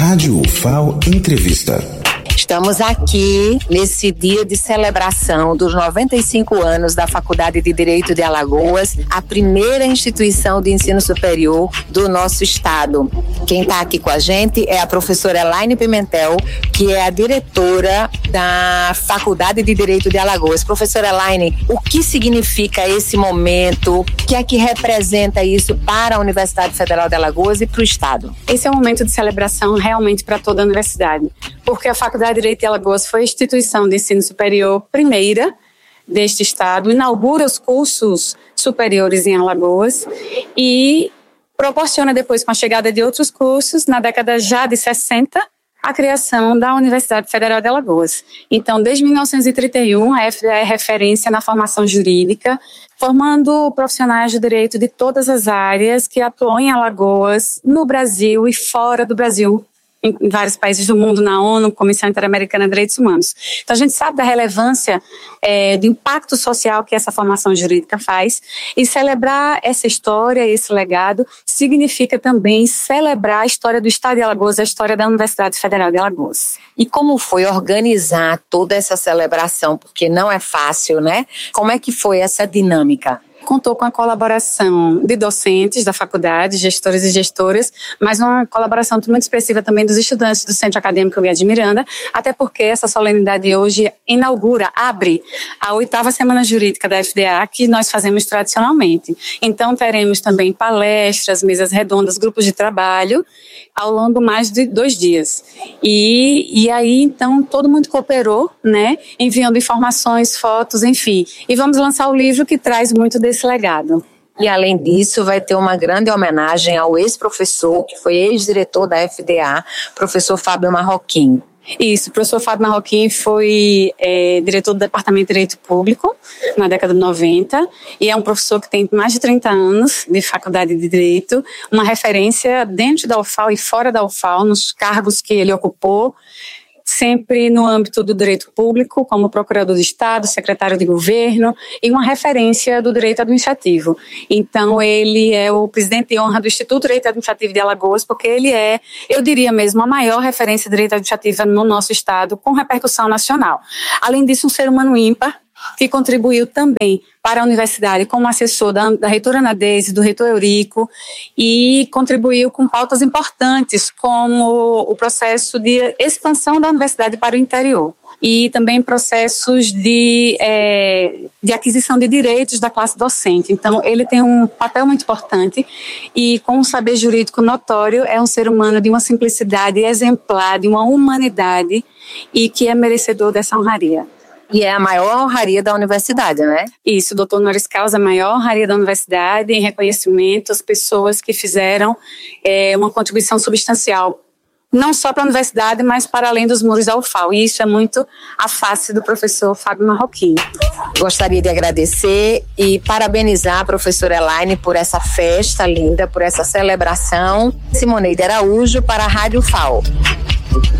Rádio UFAO Entrevista. Estamos aqui nesse dia de celebração dos 95 anos da Faculdade de Direito de Alagoas, a primeira instituição de ensino superior do nosso estado. Quem está aqui com a gente é a professora Elaine Pimentel, que é a diretora da Faculdade de Direito de Alagoas. Professora Elaine, o que significa esse momento? O que é que representa isso para a Universidade Federal de Alagoas e para o estado? Esse é um momento de celebração realmente para toda a universidade, porque a Faculdade de Direito de Alagoas foi a instituição de ensino superior primeira deste estado, inaugura os cursos superiores em Alagoas e proporciona depois, com a chegada de outros cursos, na década já de 60, a criação da Universidade Federal de Alagoas. Então, desde 1931, a FDA é referência na formação jurídica, formando profissionais de direito de todas as áreas que atuam em Alagoas, no Brasil e fora do Brasil, em vários países do mundo, na ONU, Comissão Interamericana de Direitos Humanos. Então, a gente sabe da relevância do impacto social que essa formação jurídica faz, e celebrar essa história, esse legado, significa também celebrar a história do Estado de Alagoas, a história da Universidade Federal de Alagoas. E como foi organizar toda essa celebração? Porque não é fácil, né? Como é que foi essa dinâmica? Contou com a colaboração de docentes da faculdade, gestores e gestoras, mas uma colaboração muito expressiva também dos estudantes do Centro Acadêmico Via de Miranda, até porque essa solenidade hoje abre a 8ª Semana Jurídica da FDA, que nós fazemos tradicionalmente. Então teremos também palestras, mesas redondas, grupos de trabalho, ao longo mais de 2 dias. E aí, então, todo mundo cooperou, né, enviando informações, fotos, enfim. E vamos lançar o livro que traz muito desse legado. E além disso, vai ter uma grande homenagem ao ex-professor, que foi ex-diretor da FDA, professor Fábio Marroquim. Isso, o professor Fábio Marroquim foi diretor do Departamento de Direito Público na década de 90 e é um professor que tem mais de 30 anos de faculdade de Direito, uma referência dentro da UFAO e fora da UFAO, nos cargos que ele ocupou, sempre no âmbito do direito público, como procurador de Estado, secretário de governo e uma referência do direito administrativo. Então, ele é o presidente de honra do Instituto de Direito Administrativo de Alagoas, porque ele é, eu diria mesmo, a maior referência de direito administrativo no nosso estado, com repercussão nacional. Além disso, um ser humano ímpar, que contribuiu também para a universidade como assessor da reitora Ana Deise, do reitor Eurico, e contribuiu com pautas importantes, como o processo de expansão da universidade para o interior, e também processos de aquisição de direitos da classe docente. Então, ele tem um papel muito importante e, com um saber jurídico notório, é um ser humano de uma simplicidade exemplar, de uma humanidade, e que é merecedor dessa honraria. E é a maior honraria da universidade, né? Isso, doutor honoris causa, a maior honraria da universidade, em reconhecimento às pessoas que fizeram uma contribuição substancial, não só para a universidade, mas para além dos muros da UFAO. E isso é muito a face do professor Fábio Marroquim. Gostaria de agradecer e parabenizar a professora Elaine por essa festa linda, por essa celebração. Simoneide Araújo para a Rádio UFAO.